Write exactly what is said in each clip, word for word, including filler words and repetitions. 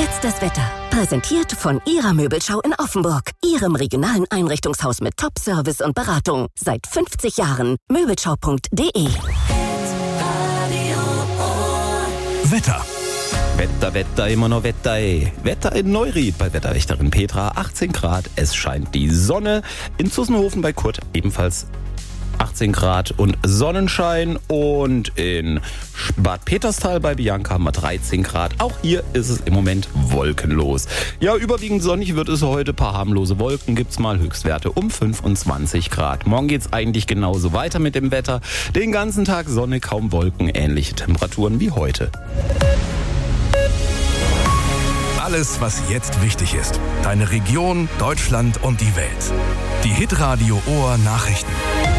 Jetzt das Wetter. Präsentiert von Ihrer Möbelschau in Offenburg. Ihrem regionalen Einrichtungshaus mit Top-Service und Beratung. Seit fünfzig Jahren. Möbelschau punkt de. Wetter. Wetter, Wetter, immer noch Wetter, ey. Wetter in Neuried bei Wetterrichterin Petra, achtzehn Grad, es scheint die Sonne. In Zussenhofen bei Kurt ebenfalls achtzehn Grad und Sonnenschein. Und in Bad Peterstal bei Bianca haben wir dreizehn Grad. Auch hier ist es im Moment wolkenlos. Ja, überwiegend sonnig wird es heute. Ein paar harmlose Wolken gibt's mal. Höchstwerte um fünfundzwanzig Grad. Morgen geht's eigentlich genauso weiter mit dem Wetter. Den ganzen Tag Sonne, kaum Wolken, ähnliche Temperaturen wie heute. Alles, was jetzt wichtig ist. Deine Region, Deutschland und die Welt. Die Hitradio Ohr Nachrichten.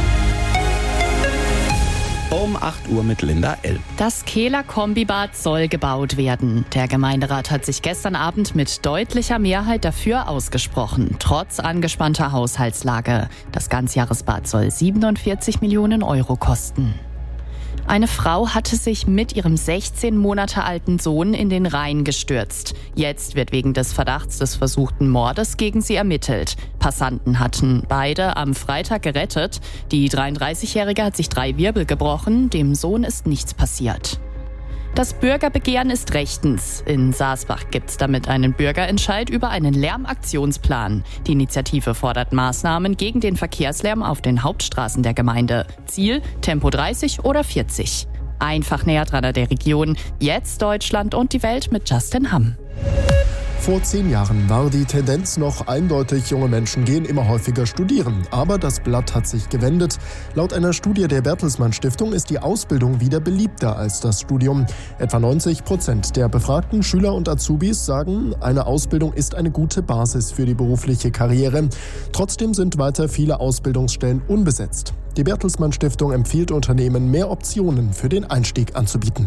Um acht Uhr mit Linda L. Das Kehler Kombibad soll gebaut werden. Der Gemeinderat hat sich gestern Abend mit deutlicher Mehrheit dafür ausgesprochen, trotz angespannter Haushaltslage. Das Ganzjahresbad soll siebenundvierzig Millionen Euro kosten. Eine Frau hatte sich mit ihrem sechzehn Monate alten Sohn in den Rhein gestürzt. Jetzt wird wegen des Verdachts des versuchten Mordes gegen sie ermittelt. Passanten hatten beide am Freitag gerettet. Die dreiunddreißigjährige hat sich drei Wirbel gebrochen. Dem Sohn ist nichts passiert. Das Bürgerbegehren ist rechtens. In Saasbach gibt es damit einen Bürgerentscheid über einen Lärmaktionsplan. Die Initiative fordert Maßnahmen gegen den Verkehrslärm auf den Hauptstraßen der Gemeinde. Ziel Tempo dreißig oder vierzig. Einfach näher dran an der Region. Jetzt Deutschland und die Welt mit Justin Hamm. Vor zehn Jahren war die Tendenz noch eindeutig, junge Menschen gehen immer häufiger studieren. Aber das Blatt hat sich gewendet. Laut einer Studie der Bertelsmann Stiftung ist die Ausbildung wieder beliebter als das Studium. Etwa neunzig Prozent der befragten Schüler und Azubis sagen, eine Ausbildung ist eine gute Basis für die berufliche Karriere. Trotzdem sind weiter viele Ausbildungsstellen unbesetzt. Die Bertelsmann Stiftung empfiehlt Unternehmen, mehr Optionen für den Einstieg anzubieten.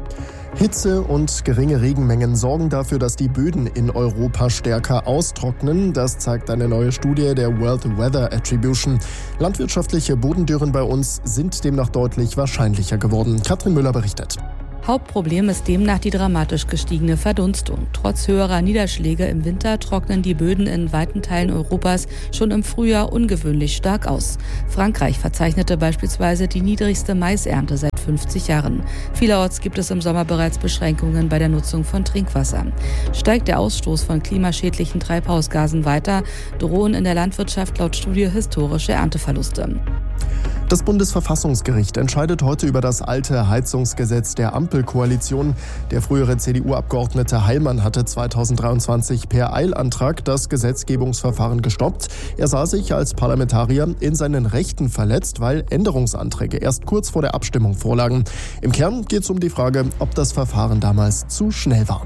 Hitze und geringe Regenmengen sorgen dafür, dass die Böden in Europa stärker austrocknen. Das zeigt eine neue Studie der World Weather Attribution. Landwirtschaftliche Bodendürren bei uns sind demnach deutlich wahrscheinlicher geworden. Katrin Müller berichtet. Hauptproblem ist demnach die dramatisch gestiegene Verdunstung. Trotz höherer Niederschläge im Winter trocknen die Böden in weiten Teilen Europas schon im Frühjahr ungewöhnlich stark aus. Frankreich verzeichnete beispielsweise die niedrigste Maisernte seit fünfzig Jahren. Vielerorts gibt es im Sommer bereits Beschränkungen bei der Nutzung von Trinkwasser. Steigt der Ausstoß von klimaschädlichen Treibhausgasen weiter, drohen in der Landwirtschaft laut Studie historische Ernteverluste. Das Bundesverfassungsgericht entscheidet heute über das alte Heizungsgesetz der Ampelkoalition. Der frühere C D U-Abgeordnete Heilmann hatte zweitausenddreiundzwanzig per Eilantrag das Gesetzgebungsverfahren gestoppt. Er sah sich als Parlamentarier in seinen Rechten verletzt, weil Änderungsanträge erst kurz vor der Abstimmung vorlagen. Im Kern geht es um die Frage, ob das Verfahren damals zu schnell war.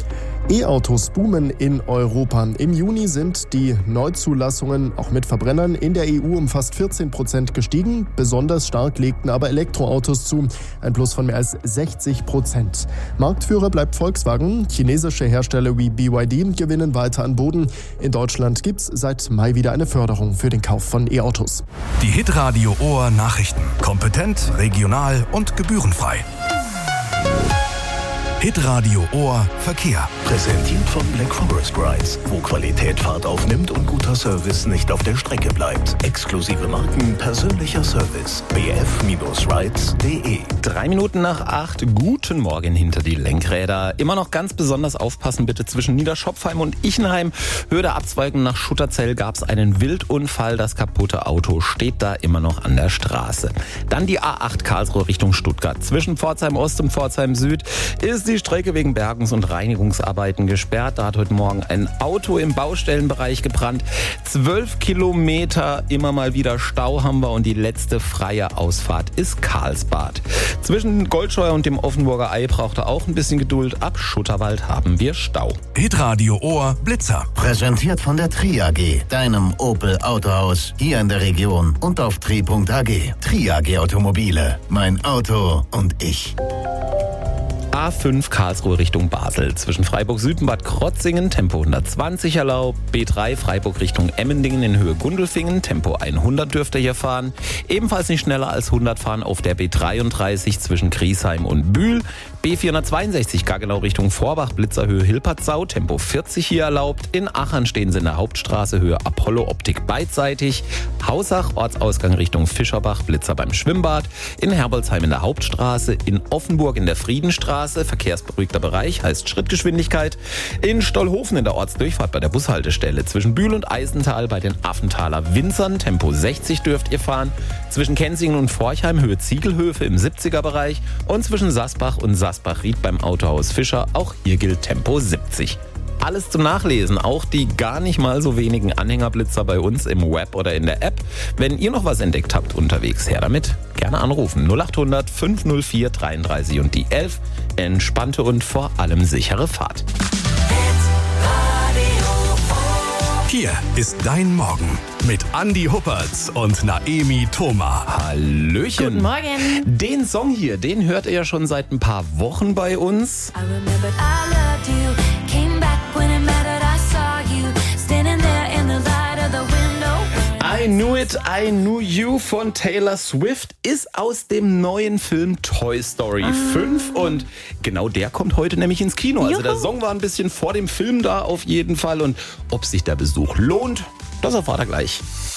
E-Autos boomen in Europa. Im Juni sind die Neuzulassungen auch mit Verbrennern in der E U um fast vierzehn Prozent gestiegen. Besonders stark legten aber Elektroautos zu. Ein Plus von mehr als sechzig Prozent. Marktführer bleibt Volkswagen. Chinesische Hersteller wie B Y D gewinnen weiter an Boden. In Deutschland gibt es seit Mai wieder eine Förderung für den Kauf von E-Autos. Die Hitradio Ohr Nachrichten. Kompetent, regional und gebührenfrei. Hitradio Ohr Verkehr. Präsentiert von Black Forest Rides, wo Qualität Fahrt aufnimmt und guter Service nicht auf der Strecke bleibt. Exklusive Marken, persönlicher Service. b f rides punkt de. Drei Minuten nach acht. Guten Morgen hinter die Lenkräder. Immer noch ganz besonders aufpassen bitte zwischen Niederschopfheim und Ichenheim. Höhe der Abzweigung nach Schutterzell gab es einen Wildunfall. Das kaputte Auto steht da immer noch an der Straße. Dann die A acht Karlsruhe Richtung Stuttgart. Zwischen Pforzheim Ost und Pforzheim Süd ist die Strecke wegen Bergungs- und Reinigungsarbeiten gesperrt. Da hat heute Morgen ein Auto im Baustellenbereich gebrannt. Zwölf Kilometer immer mal wieder Stau haben wir und die letzte freie Ausfahrt ist Karlsbad. Zwischen Goldscheuer und dem Offenburger Ei braucht er auch ein bisschen Geduld. Ab Schutterwald haben wir Stau. Hitradio Ohr Blitzer. Präsentiert von der Tri A G, deinem Opel Autohaus hier in der Region und auf tri punkt a g. Tri A G Automobile, mein Auto und ich. A fünf Karlsruhe Richtung Basel. Zwischen Freiburg Süd und Bad Krotzingen Tempo hundertzwanzig erlaubt. B drei Freiburg Richtung Emmendingen in Höhe Gundelfingen. Tempo hundert dürft ihr hier fahren. Ebenfalls nicht schneller als hundert fahren auf der B dreiunddreißig zwischen Griesheim und Bühl. B vierhundertzweiundsechzig Gaggenau Richtung Vorbach, Blitzerhöhe Hilpertzau, Tempo vierzig hier erlaubt. In Achern stehen sie in der Hauptstraße, Höhe Apollo Optik beidseitig. Hausach, Ortsausgang Richtung Fischerbach, Blitzer beim Schwimmbad. In Herbolzheim in der Hauptstraße. In Offenburg in der Friedenstraße, verkehrsberuhigter Bereich, heißt Schrittgeschwindigkeit. In Stollhofen in der Ortsdurchfahrt bei der Bushaltestelle. Zwischen Bühl und Eisental bei den Affenthaler Winzern, Tempo sechzig dürft ihr fahren. Zwischen Kenzingen und Forchheim, Höhe Ziegelhöfe im siebziger Bereich. Und zwischen Sasbach und Sasbach-Ried beim Autohaus Fischer, auch hier gilt Tempo siebzig. Alles zum Nachlesen, auch die gar nicht mal so wenigen Anhängerblitzer bei uns im Web oder in der App. Wenn ihr noch was entdeckt habt unterwegs, her damit. Gerne anrufen null achthundert fünfhundertvier dreiunddreißig und die elf. Entspannte und vor allem sichere Fahrt. Hier ist dein Morgen mit Andi Huppertz und Naemi Thoma. Hallöchen. Guten Morgen. Den Song hier, den hört ihr ja schon seit ein paar Wochen bei uns. I remembered I loved you, came back when it mattered, I saw you, standing there in the light of the window. I Knew It, I Knew You von Taylor Swift ist aus dem neuen Film Toy Story ah. fünf und genau der kommt heute nämlich ins Kino. Also Juhu. Der Song war ein bisschen vor dem Film da auf jeden Fall und ob sich der Besuch lohnt, das erfahrt ihr gleich.